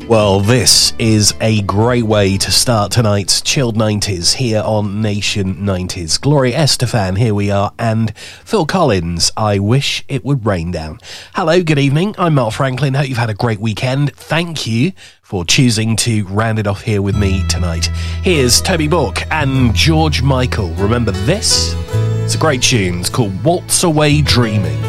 Well, this is a great way to start tonight's Chilled 90s here on Nation 90s. Gloria Estefan, here we are, and Phil Collins, I Wish It Would Rain Down. Hello, good evening, I'm Mark Franklin, hope you've had a great weekend. Thank you for choosing to round it off here with me tonight. Here's Toby Book and George Michael. Remember this? It's a great tune, it's called Waltz Away Dreaming.